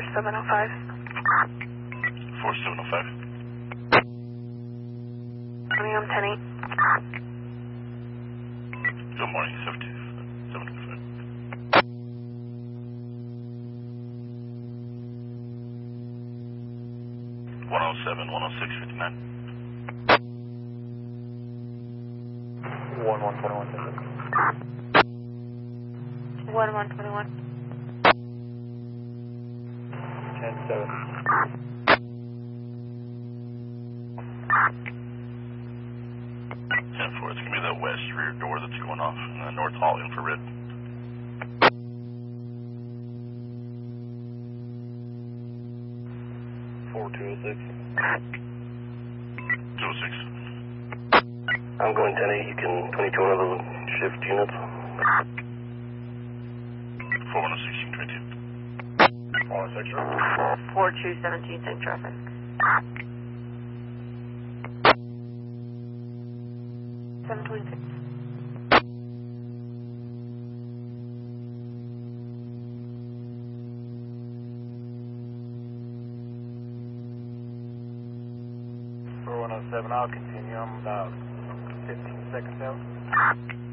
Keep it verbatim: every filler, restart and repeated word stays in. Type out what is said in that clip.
seven oh five. four seven oh five. Morning, I'm ten eight. Good morning, seven two seven two five. one oh seven, one oh six, fifty-nine. one one twenty-one. one one twenty-one. ten seven. ten four, it's going to be the west rear door that's going off, and the north hall infrared. four two oh six. two oh six. I'm going ten eight, you can twenty-two one of those shift units. four one oh six, you can twenty-two. four oh six. four two seventeen, same traffic. seven twenty-six. four one oh seven, I'll continue. I'm about fifteen seconds out.